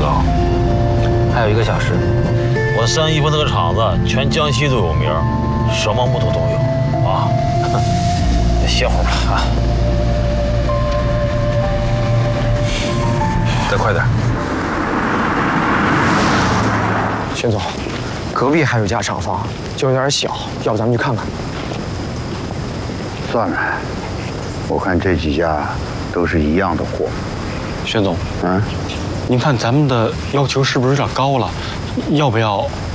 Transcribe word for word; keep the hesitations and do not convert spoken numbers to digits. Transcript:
高。还有一个小时，我三姨夫那个厂子全江西都有名，什么木头都有啊。歇会儿吧啊。再快点。 薛总，隔壁还有家厂房，就有点小，要不咱们去看看？ 算了，我看这几家都是一样的货。 薛总， 嗯， 您看咱们的要求是不是有点高了？要不要